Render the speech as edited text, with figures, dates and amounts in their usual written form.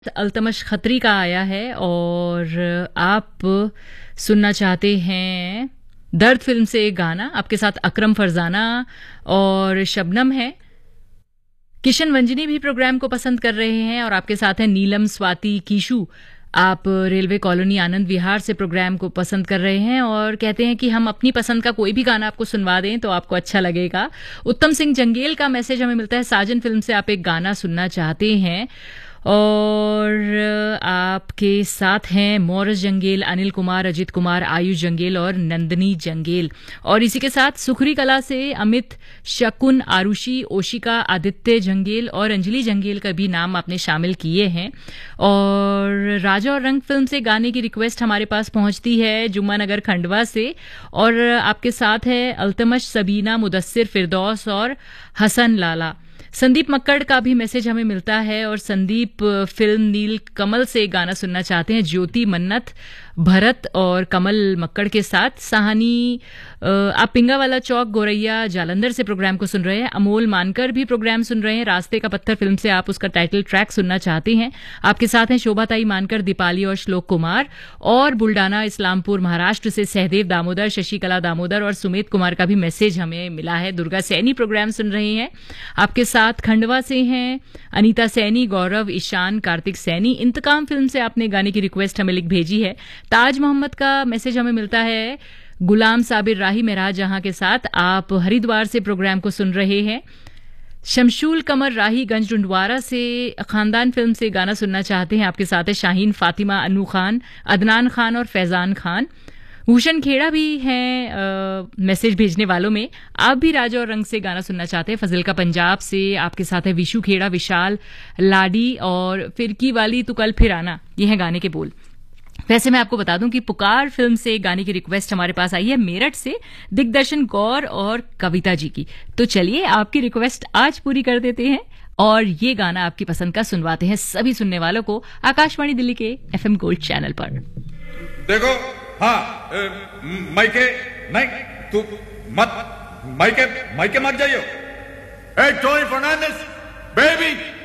अल्तमश खत्री का आया है और आप सुनना चाहते हैं दर्द फिल्म से एक गाना। आपके साथ अकरम फरजाना और शबनम है। किशन वंजनी भी प्रोग्राम को पसंद कर रहे हैं और आपके साथ है नीलम, स्वाति, कीशु। आप रेलवे कॉलोनी आनंद विहार से प्रोग्राम को पसंद कर रहे हैं और कहते हैं कि हम अपनी पसंद का कोई भी गाना आपको सुनवा दें तो आपको अच्छा लगेगा। उत्तम सिंह जंगेल का मैसेज हमें मिलता है, साजन फिल्म से आप एक गाना सुनना चाहते हैं। और आपके साथ हैं मोरस जंगेल, अनिल कुमार, अजित कुमार, आयुष जंगेल और नंदनी जंगेल। और इसी के साथ सुखरी कला से अमित, शकुन, आरुषि, ओशिका, आदित्य जंगेल और अंजलि जंगेल का भी नाम आपने शामिल किए हैं। और राजा और रंग फिल्म से गाने की रिक्वेस्ट हमारे पास पहुंचती है जुम्मानगर खंडवा से। और आपके साथ है अल्तमश, सबीना, मुदस्सिर, फिरदौस और हसन लाला। संदीप मक्कड़ का भी मैसेज हमें मिलता है और संदीप फिल्म नील कमल से गाना सुनना चाहते हैं। ज्योति, मन्नत, भरत और कमल मक्कड़ के साथ। सहानी, आप पिंगावाला चौक, गोरैया, जालंधर से प्रोग्राम को सुन रहे हैं। अमोल मानकर भी प्रोग्राम सुन रहे हैं। रास्ते का पत्थर फिल्म से आप उसका टाइटल ट्रैक सुनना चाहते हैं। आपके साथ हैं शोभाताई मानकर, दीपाली और श्लोक कुमार। और बुल्डाना, इस्लामपुर, महाराष्ट्र से सहदेव दामोदर, शशिकला दामोदर और सुमित कुमार का भी मैसेज हमें मिला है। दुर्गा सैनी प्रोग्राम सुन रहे हैं। आपके साथ खंडवा से हैं अनीता सैनी, गौरव, ईशान, कार्तिक सैनी। इंतकाम फिल्म से आपने गाने की रिक्वेस्ट हमें लिख भेजी है। ताज मोहम्मद का मैसेज हमें मिलता है गुलाम साबिर राही मेराज जहां के साथ आप हरिद्वार से प्रोग्राम को सुन रहे हैं। शमशूल कमर राही गंज डुंडवारा से खानदान फिल्म से गाना सुनना चाहते हैं। आपके साथ है शाहीन, फातिमा, अनु खान, अदनान खान और फैजान खान। भूषण खेड़ा भी हैं मैसेज भेजने वालों में। आप भी राजा और रंग से गाना सुनना चाहते हैं। फजल का पंजाब से आपके साथ है विशु खेड़ा, विशाल, लाडी और फिरकी वाली तू कल फिर आना। ये है गाने के बोल। वैसे मैं आपको बता दूं कि पुकार फिल्म से गाने की रिक्वेस्ट हमारे पास आई है मेरठ से दिग्दर्शन गौर और कविता जी की। तो चलिए आपकी रिक्वेस्ट आज पूरी कर देते हैं और ये गाना आपकी पसंद का सुनवाते हैं सभी सुनने वालों को आकाशवाणी दिल्ली के FM गोल्ड चैनल पर। देखो, हाँ, माइके नहीं, तू मत माइके मत जाइयो। ए टोनी फर्नांडिस बेबी